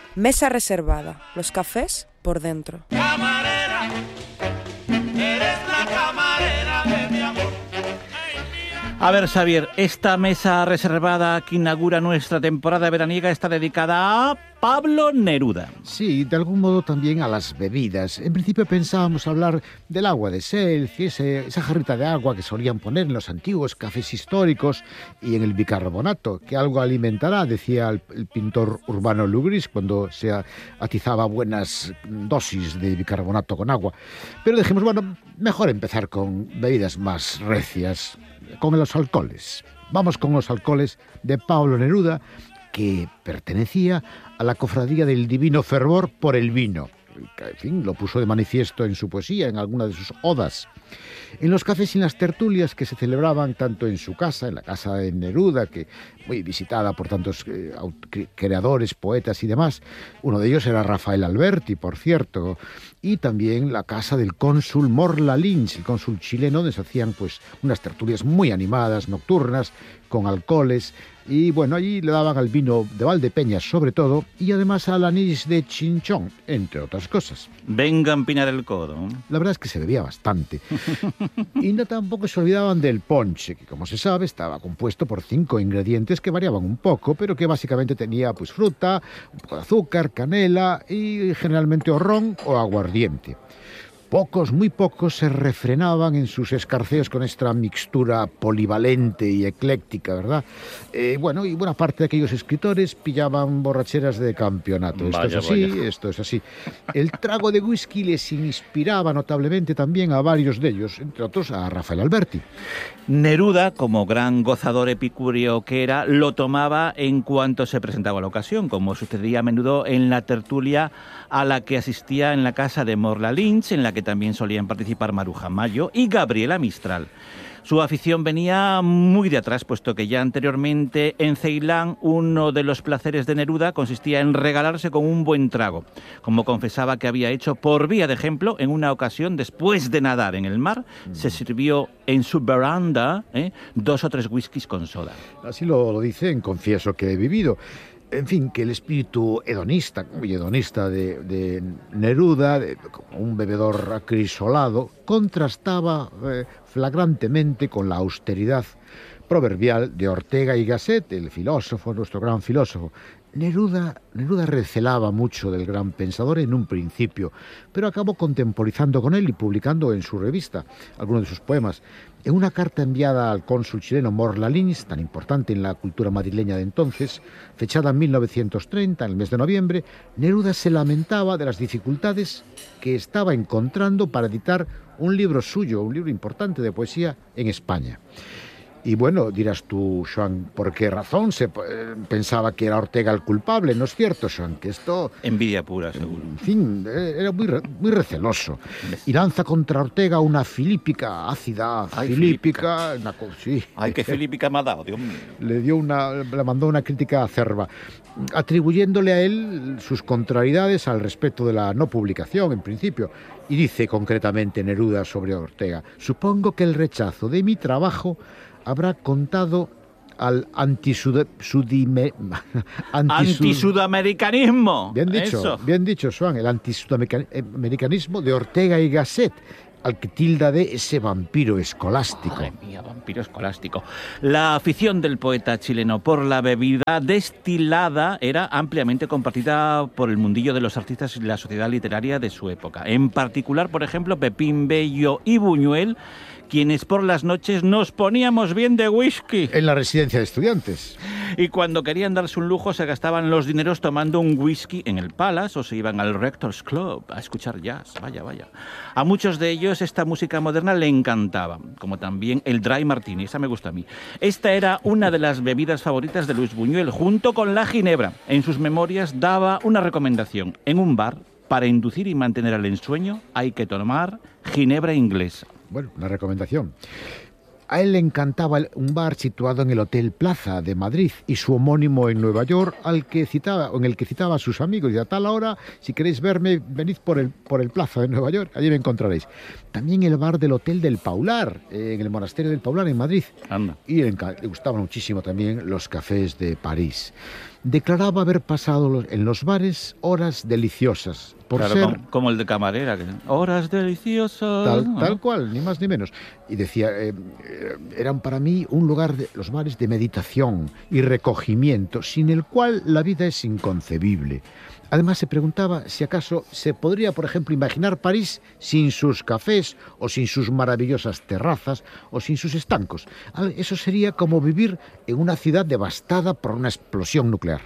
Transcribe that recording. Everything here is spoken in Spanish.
Mesa reservada, los cafés por dentro. Camarera, eres la camarera de mi amor. A ver, Xavier, esta mesa reservada que inaugura nuestra temporada veraniega está dedicada a Pablo Neruda. Sí, de algún modo también a las bebidas. En principio pensábamos hablar del agua de Selci, esa jarrita de agua que solían poner en los antiguos cafés históricos y en el bicarbonato, que algo alimentará, decía el pintor Urbano Lugris cuando se atizaba buenas dosis de bicarbonato con agua. Pero dijimos, bueno, mejor empezar con bebidas más recias, con los alcoholes. Vamos con los alcoholes de Pablo Neruda, que pertenecía a la cofradía del divino fervor por el vino. En fin, lo puso de manifiesto en su poesía, en alguna de sus odas. En los cafés y en las tertulias que se celebraban tanto en su casa, en la casa de Neruda, que muy visitada por tantos creadores, poetas y demás. Uno de ellos era Rafael Alberti, por cierto, y también la casa del cónsul Morla Lynch, el cónsul chileno, donde se hacían pues unas tertulias muy animadas, nocturnas, con alcoholes, y bueno, allí le daban al vino de Valdepeñas sobre todo, y además al anís de Chinchón, entre otras cosas. Venga a empinar el codo. La verdad es que se bebía bastante. Y no tampoco se olvidaban del ponche, que como se sabe estaba compuesto por 5 ingredientes que variaban un poco, pero que básicamente tenía pues fruta, un poco de azúcar, canela y generalmente o ron o aguardiente. Pocos, muy pocos, se refrenaban en sus escarceos con esta mixtura polivalente y ecléctica, ¿verdad? Bueno, y buena parte de aquellos escritores pillaban borracheras de campeonato. Esto es así. El trago de whisky les inspiraba notablemente también a varios de ellos, entre otros a Rafael Alberti. Neruda, como gran gozador epicúreo que era, lo tomaba en cuanto se presentaba la ocasión, como sucedía a menudo en la tertulia a la que asistía en la casa de Morla Lynch, en la que también solían participar Maruja Mayo y Gabriela Mistral. Su afición venía muy de atrás, puesto que ya anteriormente en Ceilán uno de los placeres de Neruda consistía en regalarse con un buen trago, como confesaba que había hecho por vía de ejemplo en una ocasión después de nadar en el mar, se sirvió en su veranda 2 o 3 whiskies con soda. Así lo dice en Confieso que he vivido. En fin, que el espíritu hedonista, muy hedonista de Neruda, como un bebedor acrisolado, contrastaba flagrantemente con la austeridad proverbial de Ortega y Gasset, el filósofo, nuestro gran filósofo. Neruda recelaba mucho del gran pensador en un principio, pero acabó contemporizando con él y publicando en su revista algunos de sus poemas. En una carta enviada al cónsul chileno Morla Lynch, tan importante en la cultura madrileña de entonces, fechada en 1930, en el mes de noviembre, Neruda se lamentaba de las dificultades que estaba encontrando para editar un libro suyo, un libro importante de poesía en España. Y bueno, dirás tú, Joan, ¿por qué razón se pensaba que era Ortega el culpable? ¿No es cierto, Joan? Que esto... Envidia pura, seguro. En fin, era muy receloso. Y lanza contra Ortega una filípica, ácida, filípica. Sí. Ay, qué filípica me ha dado, Dios mío. Le mandó una crítica acerba, atribuyéndole a él sus contrariedades al respecto de la no publicación, en principio. Y dice concretamente Neruda sobre Ortega: supongo que el rechazo de mi trabajo habrá contado al antisudamericanismo. Bien dicho, Joan, el antisudamericanismo de Ortega y Gasset, al que tilda de ese vampiro escolástico. Madre mía, vampiro escolástico. La afición del poeta chileno por la bebida destilada era ampliamente compartida por el mundillo de los artistas y la sociedad literaria de su época. En particular, por ejemplo, Pepín Bello y Buñuel, quienes por las noches nos poníamos bien de whisky. En la residencia de estudiantes. Y cuando querían darse un lujo se gastaban los dineros tomando un whisky en el Palace o se iban al Rector's Club a escuchar jazz. Vaya. A muchos de ellos esta música moderna le encantaba, como también el Dry Martini, esa me gusta a mí. Esta era una de las bebidas favoritas de Luis Buñuel, junto con la ginebra. En sus memorias daba una recomendación: en un bar, para inducir y mantener el ensueño, hay que tomar ginebra inglesa. Bueno, una recomendación. A él le encantaba un bar situado en el Hotel Plaza de Madrid y su homónimo en Nueva York, en el que citaba a sus amigos. Y a tal hora, si queréis verme, venid por el Plaza de Nueva York, allí me encontraréis. También el bar del Hotel del Paular, en el Monasterio del Paular en Madrid. Anda. Y le gustaban muchísimo también los cafés de París. declaraba haber pasado en los bares horas deliciosas. Por Claro, ser como el de camarera, que horas deliciosas. tal cual, ni más ni menos. Y decía, eran para mí un lugar, los bares, de meditación y recogimiento, sin el cual la vida es inconcebible. Además, se preguntaba si acaso se podría, por ejemplo, imaginar París sin sus cafés, o sin sus maravillosas terrazas, o sin sus estancos. Eso sería como vivir en una ciudad devastada por una explosión nuclear.